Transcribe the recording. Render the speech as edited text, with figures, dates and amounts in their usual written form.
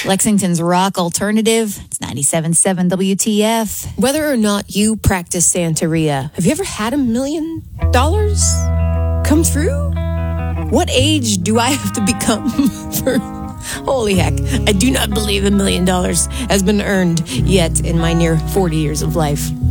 Lexington's rock alternative. It's 97.7 WTF. Whether or not you practice Santeria, have you ever had $1 million come through? What age do I have to become for... Holy heck, I do not believe $1 million has been earned yet in my near 40 years of life.